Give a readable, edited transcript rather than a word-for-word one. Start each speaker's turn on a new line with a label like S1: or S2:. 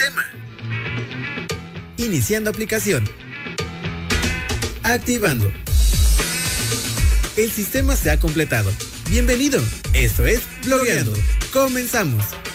S1: sistema. Iniciando aplicación. Activando. El sistema se ha completado. Bienvenido. Esto es Blogueando. Comenzamos.